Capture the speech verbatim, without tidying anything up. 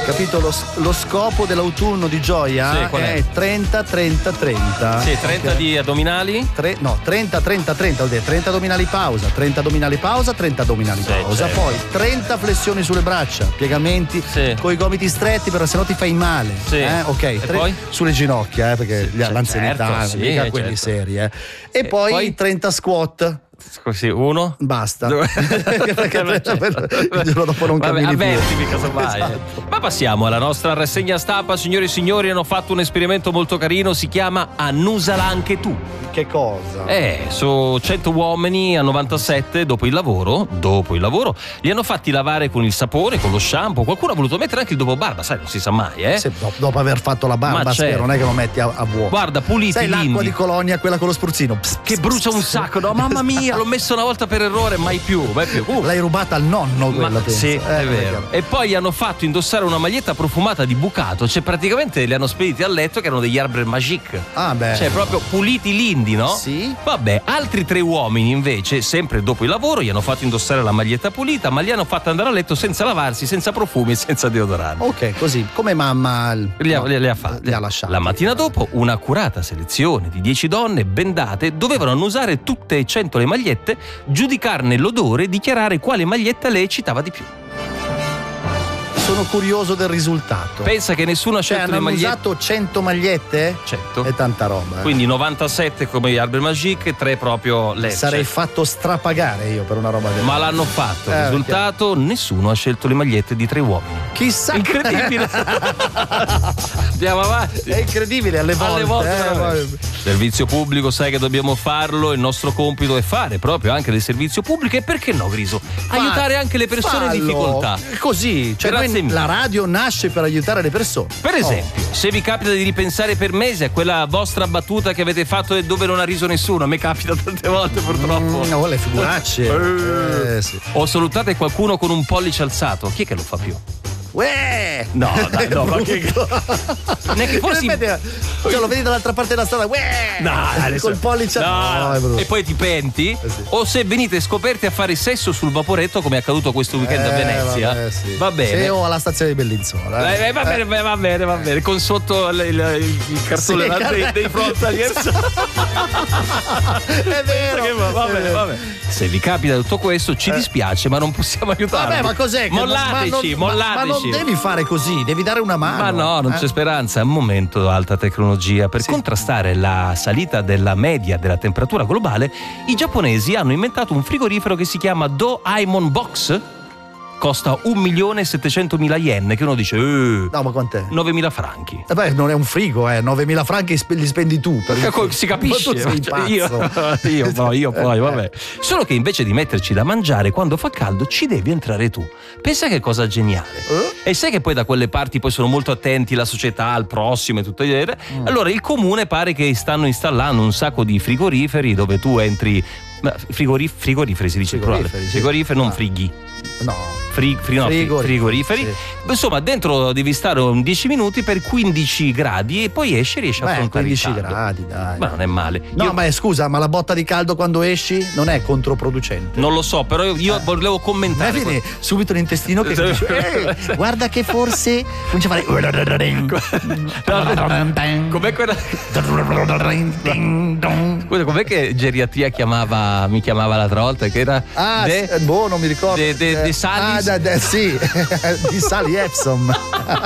capito? Lo, lo scopo dell'autunno di Gioia sì, è, è trenta trenta trenta. Sì, trenta okay. Di addominali? Tre, no, trenta trenta trenta, trenta addominali pausa, trenta addominali pausa, trenta addominali sì, pausa, certo. Poi trenta flessioni sulle braccia, piegamenti sì. con i gomiti stretti, però se no ti fai male. Sì. Eh? Ok, e tre, poi? Sulle ginocchia, eh, perché sì, l'anzianità, certo, sì, mica quelli certo. seri. Eh. E, e poi, poi trenta squat. Così, uno? Basta. Perché il giorno dopo non Vabbè, cammini più. avvertimi casomai. Esatto. Ma passiamo alla nostra rassegna stampa. Signori e signori, hanno fatto un esperimento molto carino, si chiama Annusala anche tu. Che cosa? Eh, su cento uomini a novantasette dopo il lavoro, dopo il lavoro, li hanno fatti lavare con il sapone, con lo shampoo. Qualcuno ha voluto mettere anche il dopo barba, sai, non si sa mai, eh? Se, dopo aver fatto la barba, Ma spero, certo. non è che lo metti a, a vuoto. Guarda, puliti sai l'indi. l'acqua di colonia, quella con lo spruzzino. Pss, che pss, brucia pss, un sacco, no? Mamma mia, l'ho messo una volta per errore, mai più, mai più. Uh. L'hai rubata al nonno quella, Ma, penso. sì, eh, è vero. E poi gli hanno fatto indossare una maglietta profumata di bucato, cioè praticamente li hanno spediti a letto che erano degli Arbre Magique. Ah beh. Cioè proprio puliti l'indi, no? Sì. Vabbè, altri tre uomini invece, sempre dopo il lavoro, gli hanno fatto indossare la maglietta pulita, ma li hanno fatto andare a letto senza lavarsi, senza profumi e senza deodorante. Ok, così, come mamma li ha, no, li, li ha fatti. Li ha lasciati. La mattina dopo, un'accurata selezione di dieci donne bendate dovevano annusare tutte e cento le magliette, giudicarne l'odore e dichiarare quale maglietta le eccitava di più. Sono curioso del risultato. Pensa che nessuno ha cioè, scelto hanno le magliette. usato cento magliette? cento. È tanta roba. Eh. Quindi novantasette come gli Arbre Magique, tre proprio le. Sarei fatto strapagare io per una roba del Ma l'hanno fatto. Eh, Risultato: perché? Nessuno ha scelto le magliette di tre uomini. Chissà. Incredibile. Andiamo avanti. È incredibile alle volte. Alle volte eh, servizio pubblico, sai che dobbiamo farlo. Il nostro compito è fare proprio anche del servizio pubblico. E perché no, Griso? Fa, aiutare anche le persone fallo. in difficoltà. Così, cioè noi, la radio nasce per aiutare le persone. Per esempio, oh. se vi capita di ripensare per mesi a quella vostra battuta che avete fatto e dove non ha riso nessuno, a me capita tante volte purtroppo. Mm, no, le figuracce. Eh, sì. O salutate qualcuno con un pollice alzato. Chi è che lo fa più? Uè! No, dai, no, ma che. Neanche fossi. Cioè, lo vedi dall'altra parte della strada, uè! No, adesso... col pollice no, no. E poi ti penti? Eh sì. O se venite scoperti a fare sesso sul vaporetto, come è accaduto questo weekend eh, a Venezia. Vabbè, sì. Va bene. Sì, o alla stazione di Bellinzola. Eh, eh, va, bene, eh. va bene, va bene. Con sotto il, il, il cartone sì, dei, dei frontaliers. È vero. Che va, va bene, va bene. Se vi capita tutto questo, ci dispiace, ma non possiamo aiutarvi. Vabbè, ma cos'è? Mollateci, ma non, mollateci. Ma non devi fare così, devi dare una mano. Ma no, non eh? c'è speranza. È un momento alta tecnologia. Per sì. contrastare la salita della media della temperatura globale, i giapponesi hanno inventato un frigorifero che si chiama Doraemon Box. Costa un milione e settecentomila yen, che uno dice eh, no, ma quant'è? novemila franchi. Eh beh, non è un frigo, eh, novemila franchi li spendi tu per il... Si capisce. Ma tu sei cioè, io, io poi, io poi, vabbè. Solo che invece di metterci da mangiare quando fa caldo, ci devi entrare tu. Pensa che cosa geniale. Eh? E sai che poi da quelle parti poi sono molto attenti la società, al prossimo e tutto. Mm. Allora il comune pare che stanno installando un sacco di frigoriferi dove tu entri. Frigorif- frigoriferi si dice frigoriferi, sì. frigoriferi non ah. frighi. No. Frig, frig, no, frigoriferi, frigoriferi. Sì. Insomma, dentro devi stare un dieci minuti per quindici gradi e poi esci e riesci a affrontare quindici il caldo. gradi, dai. Ma non è male. No, io... ma scusa, ma la botta di caldo quando esci non è controproducente? Non lo so, però io, io eh. volevo commentare. Vedi quel... subito l'intestino che dice, eh, guarda che forse comincia a fare com'è quella Scusa, com'è che geriatria chiamava mi chiamava l'altra volta che era ah, de... boh, non mi ricordo de, de, de Salis ah, de, de, sì di Sali Epsom.